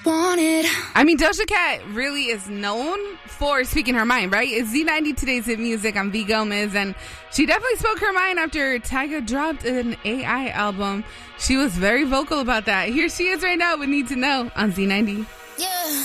I mean, Doja Cat really is known for speaking her mind, right? It's Z90 Today's Hit Music. I'm V Gomez, and she definitely spoke her mind after Tyga dropped an AI album. She was very vocal about that. Here she is right now with Need to Know on Z90. Yeah.